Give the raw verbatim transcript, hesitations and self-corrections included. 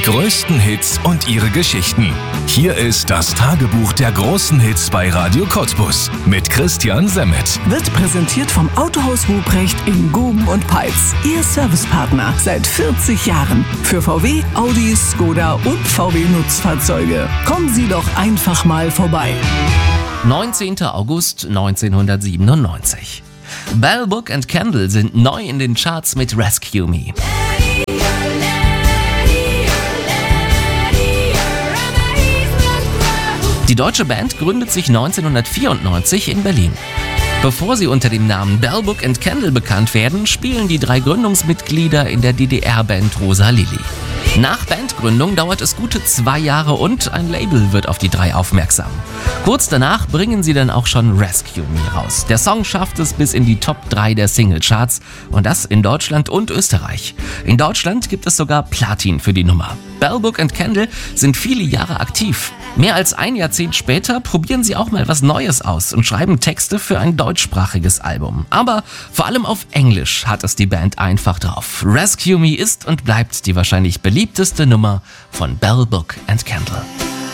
Die größten Hits und ihre Geschichten. Hier ist das Tagebuch der großen Hits bei Radio Cottbus mit Christian Semmet. Wird präsentiert vom Autohaus Ruprecht in Guben und Peitz. Ihr Servicepartner seit vierzig Jahren. Für V W, Audi, Skoda und V W-Nutzfahrzeuge. Kommen Sie doch einfach mal vorbei. neunzehnter August neunzehnhundertsiebenundneunzig. Bell Book and Candle sind neu in den Charts mit Rescue Me. Die deutsche Band gründet sich neunzehnhundertvierundneunzig in Berlin. Bevor sie unter dem Namen Bell Book and Candle bekannt werden, spielen die drei Gründungsmitglieder in der D D R-Band Rosa Lily. Nach Bandgründung dauert es gute zwei Jahre und ein Label wird auf die drei aufmerksam. Kurz danach bringen sie dann auch schon Rescue Me raus. Der Song schafft es bis in die Top drei der Singlecharts und das in Deutschland und Österreich. In Deutschland gibt es sogar Platin für die Nummer. Bell Book and Candle sind viele Jahre aktiv. Mehr als ein Jahrzehnt später probieren sie auch mal was Neues aus und schreiben Texte für ein deutschsprachiges Album. Aber vor allem auf Englisch hat es die Band einfach drauf. Rescue Me ist und bleibt die wahrscheinlich beliebteste Nummer von Bell Book and Candle.